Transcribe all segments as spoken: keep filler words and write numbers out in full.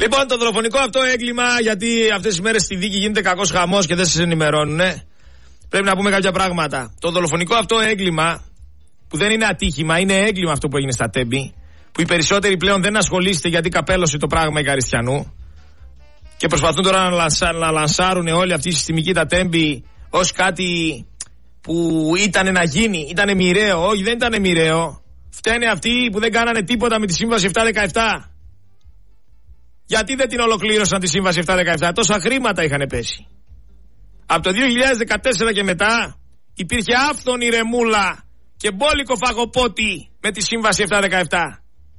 Λοιπόν, το δολοφονικό αυτό έγκλημα, γιατί αυτές τις μέρες στη δίκη γίνεται κακός χαμός και δεν σας ενημερώνουν, πρέπει να πούμε κάποια πράγματα. Το δολοφονικό αυτό έγκλημα, που δεν είναι ατύχημα, είναι έγκλημα αυτό που έγινε στα Τέμπη, που οι περισσότεροι πλέον δεν ασχολείστε γιατί καπέλωσε το πράγμα η Καριστιανού και προσπαθούν τώρα να, λανσα, να λανσάρουν όλη αυτή η συστημική τα Τέμπη ως κάτι που ήταν να γίνει, ήταν μοιραίο. Όχι, δεν ήταν μοιραίο. Φταίνε αυτοί που δεν κάνανε τίποτα με τη Σύμβαση επτά δεκαεπτά. Γιατί δεν την ολοκλήρωσαν τη Σύμβαση επτά δεκαεπτά, τόσα χρήματα είχαν πέσει. Από το δύο χιλιάδες δεκατέσσερα και μετά υπήρχε άφθονη ρεμούλα και μπόλικο φαγοπότη με τη Σύμβαση επτά δεκαεπτά.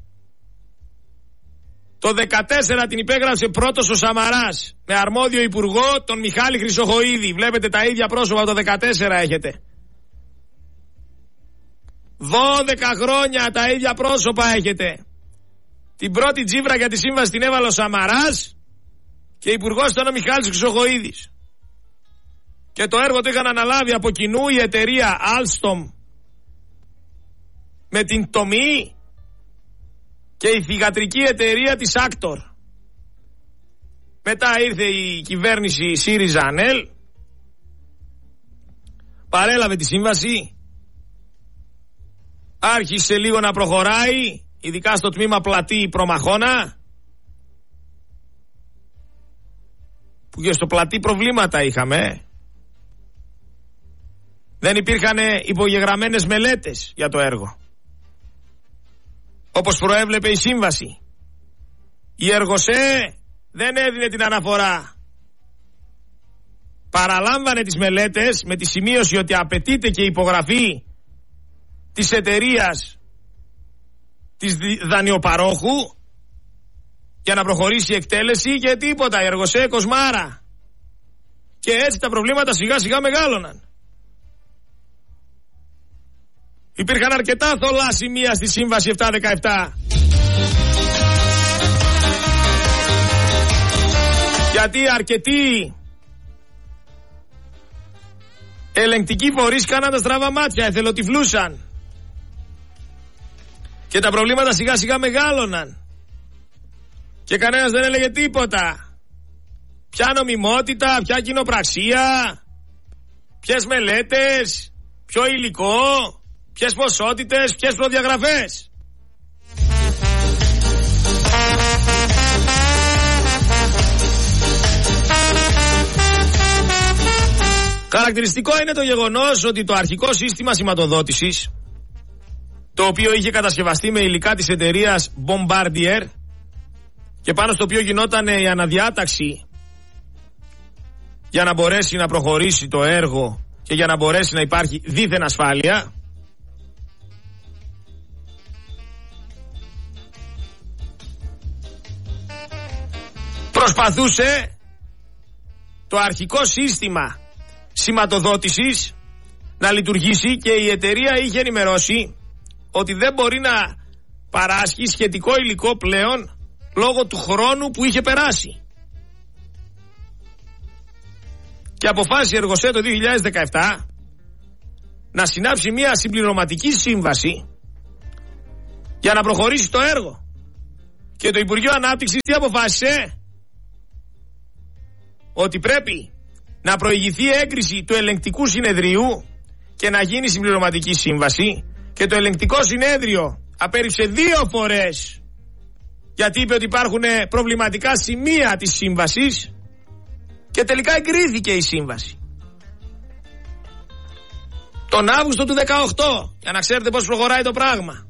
Το δεκατέσσερα την υπέγραψε πρώτος ο Σαμαράς με αρμόδιο υπουργό τον Μιχάλη Χρυσοχοΐδη. Βλέπετε τα ίδια πρόσωπα, το δεκατέσσερα έχετε. δώδεκα χρόνια τα ίδια πρόσωπα έχετε. Την πρώτη τζίβρα για τη σύμβαση την έβαλε ο Σαμαράς και υπουργός ήταν ο Μιχάλης Χρυσοχοΐδης. Και το έργο το είχαν αναλάβει από κοινού η εταιρεία Alstom με την Τομή και η θυγατρική εταιρεία της Actor. Μετά ήρθε η κυβέρνηση ΣΥΡΙΖΑ ΑΝΕΛ, παρέλαβε τη σύμβαση, άρχισε λίγο να προχωράει, ειδικά στο τμήμα Πλατή Προμαχώνα, που και στο Πλατή προβλήματα είχαμε. Δεν υπήρχαν υπογεγραμμένες μελέτες για το έργο, όπως προέβλεπε η σύμβαση. Η Εργοσέ δεν έδινε την αναφορά. Παραλάμβανε τις μελέτες με τη σημείωση ότι απαιτείται και η υπογραφή της εταιρείας της δανειοπαρόχου για να προχωρήσει η εκτέλεση και τίποτα. Η Εργοσέ κοσμάρα. Και έτσι τα προβλήματα σιγά σιγά μεγάλωναν. Υπήρχαν αρκετά θολά σημεία στη Σύμβαση επτά δεκαεπτά. Γιατί αρκετοί ελεγκτικοί φορείς κάναν τα στραβά μάτια, εθελοτυφλούσαν. Και τα προβλήματα σιγά σιγά μεγάλωναν. Και κανένας δεν έλεγε τίποτα. Ποια νομιμότητα, ποια κοινοπραξία, ποιες μελέτες, ποιο υλικό, ποιες ποσότητες, ποιες προδιαγραφές. Χαρακτηριστικό είναι το γεγονός ότι το αρχικό σύστημα σηματοδότησης, το οποίο είχε κατασκευαστεί με υλικά της εταιρείας Bombardier και πάνω στο οποίο γινόταν η αναδιάταξη για να μπορέσει να προχωρήσει το έργο και για να μπορέσει να υπάρχει δίθεν ασφάλεια, προσπαθούσε το αρχικό σύστημα σηματοδότησης να λειτουργήσει και η εταιρεία είχε ενημερώσει ότι δεν μπορεί να παράσχει σχετικό υλικό πλέον λόγω του χρόνου που είχε περάσει. Και αποφάσισε η Εργοσέ το δύο χιλιάδες δεκαεπτά να συνάψει μια συμπληρωματική σύμβαση για να προχωρήσει το έργο. Και το Υπουργείο Ανάπτυξης τι αποφάσισε? Ότι πρέπει να προηγηθεί έγκριση του ελεγκτικού συνεδρίου και να γίνει συμπληρωματική σύμβαση. Και το ελεγκτικό συνέδριο απέρριψε δύο φορές, γιατί είπε ότι υπάρχουν προβληματικά σημεία της σύμβασης, και τελικά εγκρίθηκε η σύμβαση τον Αύγουστο του δεκαοκτώ, για να ξέρετε πώς προχωράει το πράγμα.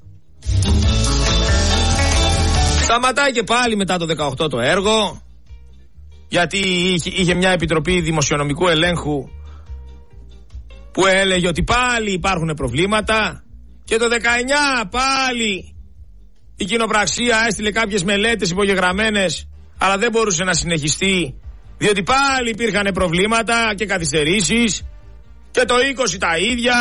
Σταματάει και πάλι μετά το δεκαοκτώ το έργο, γιατί είχε μια επιτροπή δημοσιονομικού ελέγχου που έλεγε ότι πάλι υπάρχουν προβλήματα. Και το δεκαεννιά πάλι η κοινοπραξία έστειλε κάποιες μελέτες υπογεγραμμένες, αλλά δεν μπορούσε να συνεχιστεί, διότι πάλι υπήρχαν προβλήματα και καθυστερήσεις. Και το είκοσι τα ίδια.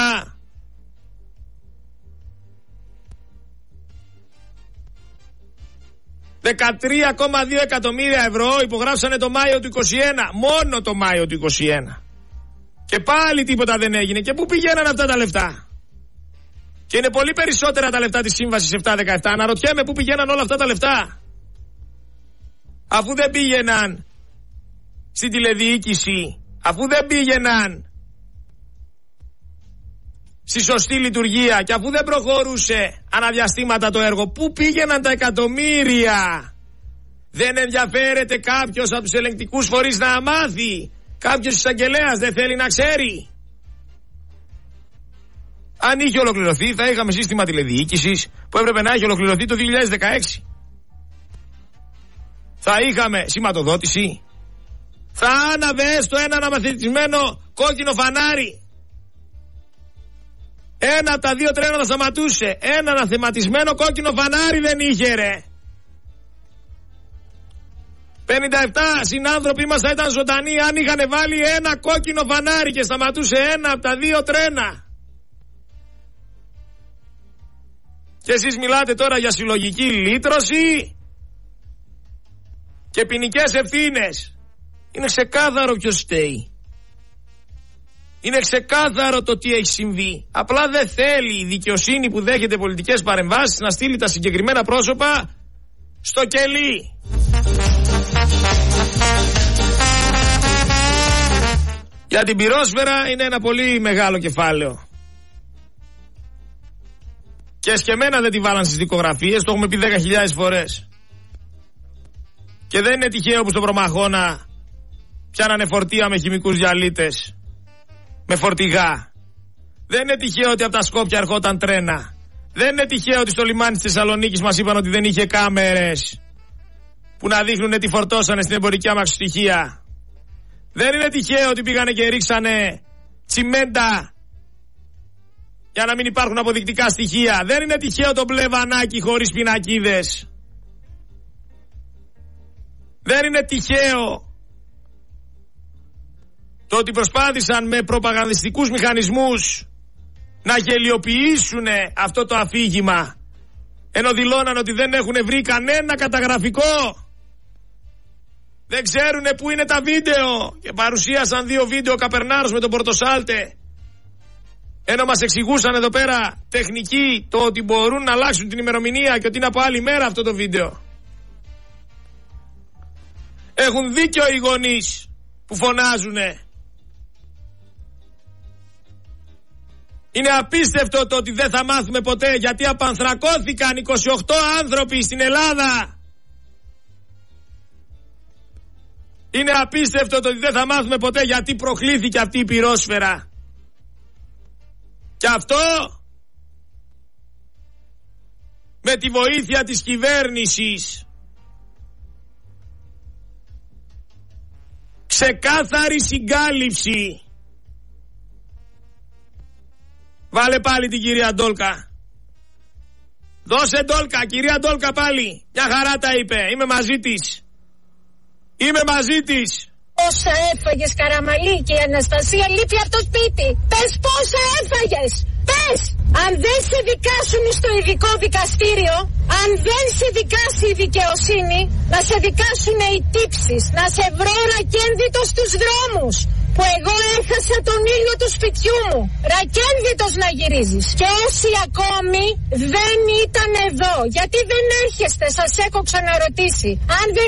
δεκατρία κόμμα δύο εκατομμύρια ευρώ υπογράψανε το Μάιο του είκοσι ένα. Μόνο το Μάιο του είκοσι ένα. Και πάλι τίποτα δεν έγινε. Και πού πηγαίναν αυτά τα λεφτά? Και είναι πολύ περισσότερα τα λεφτά της Σύμβασης επτά δεκαεπτά. Αναρωτιέμαι πού πηγαίναν όλα αυτά τα λεφτά. αφού δεν πήγαιναν στην τηλεδιοίκηση, αφού δεν πήγαιναν στη σωστή λειτουργία και αφού δεν προχωρούσε αναδιαστήματα το έργο, πού πήγαιναν τα εκατομμύρια? Δεν ενδιαφέρεται κάποιος από τους ελεγκτικούς φορείς να μάθει? Κάποιος εισαγγελέας δεν θέλει να ξέρει? Αν είχε ολοκληρωθεί θα είχαμε σύστημα τηλεδιοίκησης που έπρεπε να έχει ολοκληρωθεί το δύο χιλιάδες δεκαέξι. Θα είχαμε σηματοδότηση. Θα άναβε στο ένα αναμαθητισμένο κόκκινο φανάρι. Ένα από τα δύο τρένα θα σταματούσε. Ένα αναθεματισμένο κόκκινο φανάρι δεν είχε, ρε. πενήντα επτά συνάνθρωποι μας θα ήταν ζωντανοί αν είχαν βάλει ένα κόκκινο φανάρι και σταματούσε ένα από τα δύο τρένα. Και εσείς μιλάτε τώρα για συλλογική λύτρωση και ποινικές ευθύνες. Είναι ξεκάθαρο ποιος φταίει. Είναι ξεκάθαρο το τι έχει συμβεί. Απλά δεν θέλει η δικαιοσύνη που δέχεται πολιτικές παρεμβάσεις να στείλει τα συγκεκριμένα πρόσωπα στο κελί. Για την πυρόσφαιρα είναι ένα πολύ μεγάλο κεφάλαιο. Και εσκεμμένα δεν τη βάλαν στις δικογραφίες, το έχουμε πει δέκα χιλιάδες φορές. Και δεν είναι τυχαίο που στο Προμαχώνα πιάνανε φορτία με χημικούς διαλύτες, με φορτηγά. Δεν είναι τυχαίο ότι από τα Σκόπια ερχόταν τρένα. Δεν είναι τυχαίο ότι στο λιμάνι της Θεσσαλονίκης μας είπαν ότι δεν είχε κάμερες που να δείχνουν τι φορτώσανε στην εμπορική αμαξοστοιχεία. Δεν είναι τυχαίο ότι πήγανε και ρίξανε τσιμέντα για να μην υπάρχουν αποδεικτικά στοιχεία. Δεν είναι τυχαίο το μπλε βανάκι χωρίς πινακίδες. Δεν είναι τυχαίο το ότι προσπάθησαν με προπαγανδιστικούς μηχανισμούς να γελιοποιήσουν αυτό το αφήγημα, ενώ δηλώναν ότι δεν έχουν βρει κανένα καταγραφικό. Δεν ξέρουν που είναι τα βίντεο και παρουσίασαν δύο βίντεο Καπερνάρος με τον Πορτοσάλτε, ενώ μας εξηγούσαν εδώ πέρα τεχνικοί το ότι μπορούν να αλλάξουν την ημερομηνία και ότι είναι από άλλη μέρα αυτό το βίντεο. Έχουν δίκιο οι γονείς που φωνάζουνε. Είναι απίστευτο το ότι δεν θα μάθουμε ποτέ γιατί απανθρακώθηκαν είκοσι οκτώ άνθρωποι στην Ελλάδα. Είναι απίστευτο το ότι δεν θα μάθουμε ποτέ γιατί προκλήθηκε αυτή η πυρόσφαιρα. Και αυτό με τη βοήθεια της κυβέρνησης. Ξεκάθαρη συγκάλυψη. Βάλε πάλι την κυρία Ντόλκα. Δώσε Ντόλκα, κυρία Ντόλκα πάλι. Μια χαρά τα είπε, είμαι μαζί της. Είμαι μαζί της. Πόσα έφαγες Καραμαλή και η Αναστασία λείπει από το σπίτι. Πες πόσα έφαγες. Πες. Αν δεν σε δικάσουν στο ειδικό δικαστήριο, αν δεν σε δικάσει η δικαιοσύνη, να σε δικάσουν οι τύψεις, να σε βρω ρακένδυτο στους δρόμους, που εγώ έχασα τον ήλιο του σπιτιού μου. Ρακένδυτος να γυρίζεις. Και όσοι ακόμη δεν ήταν εδώ, γιατί δεν έρχεστε, σας έχω ξαναρωτήσει. Αν δεν